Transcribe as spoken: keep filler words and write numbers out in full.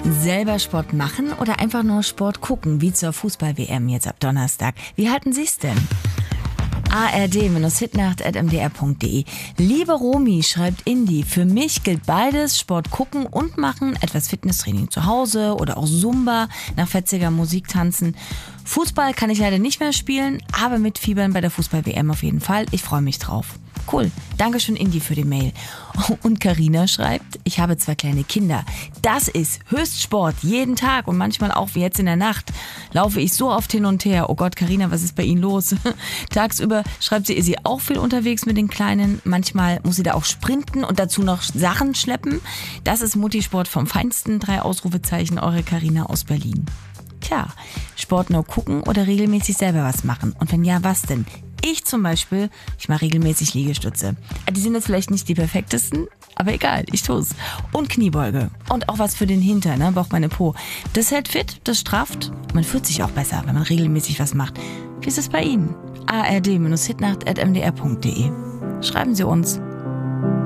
Selber Sport machen oder einfach nur Sport gucken, wie zur Fußball-W M jetzt ab Donnerstag? Wie halten Sie es denn? A R D Hitnacht at m d r punkt d e. Liebe Romi, schreibt Indy, für mich gilt beides, Sport gucken und machen, etwas Fitnesstraining zu Hause oder auch Zumba, nach fetziger Musik tanzen. Fußball kann ich leider nicht mehr spielen, aber mitfiebern bei der Fußball-W M auf jeden Fall. Ich freue mich drauf. Cool, Dankeschön Indy für die Mail. Und Carina schreibt, ich habe zwei kleine Kinder. Das ist Höchstsport, jeden Tag und manchmal auch wie jetzt in der Nacht. Laufe ich so oft hin und her. Oh Gott, Carina, was ist bei Ihnen los? Tagsüber schreibt sie, ist sie auch viel unterwegs mit den Kleinen. Manchmal muss sie da auch sprinten und dazu noch Sachen schleppen. Das ist Muttisport vom Feinsten. Drei Ausrufezeichen, eure Carina aus Berlin. Tja, Sport nur gucken oder regelmäßig selber was machen? Und wenn ja, was denn? Ich zum Beispiel, ich mache regelmäßig Liegestütze. Die sind jetzt vielleicht nicht die perfektesten, aber egal, ich tue es. Und Kniebeuge. Und auch was für den Hintern, ne? Bauch, meine Po. Das hält fit, das strafft. Man fühlt sich auch besser, wenn man regelmäßig was macht. Wie ist es bei Ihnen? A R D Hitnacht at m d r punkt d e. Schreiben Sie uns.